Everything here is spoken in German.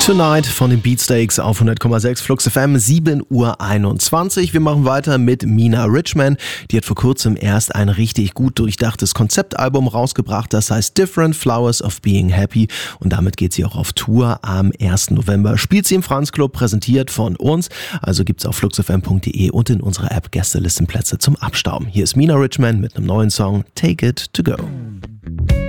Tonight von den Beatsteaks auf 100,6 Flux FM, 7:21 Uhr. Wir machen weiter mit Mina Richman. Die hat vor kurzem erst ein richtig gut durchdachtes Konzeptalbum rausgebracht, das heißt Different Flowers of Being Happy, und damit geht sie auch auf Tour. Am 1. November spielt sie im Franz Club, präsentiert von uns. Also gibt's auf fluxfm.de und in unserer App Gästelistenplätze zum Abstauben. Hier ist Mina Richman mit einem neuen Song Take It To Go.